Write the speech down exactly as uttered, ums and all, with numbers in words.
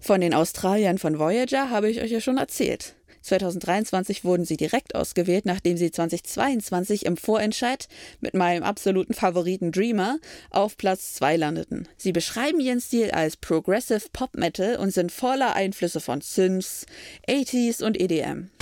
Von den Australiern von Voyager habe ich euch ja schon erzählt. zwanzig dreiundzwanzig wurden sie direkt ausgewählt, nachdem sie zwanzig zweiundzwanzig im Vorentscheid mit meinem absoluten Favoriten Dreamer auf Platz zwei landeten. Sie beschreiben ihren Stil als Progressive Pop Metal und sind voller Einflüsse von Synths, achtziger und E D M.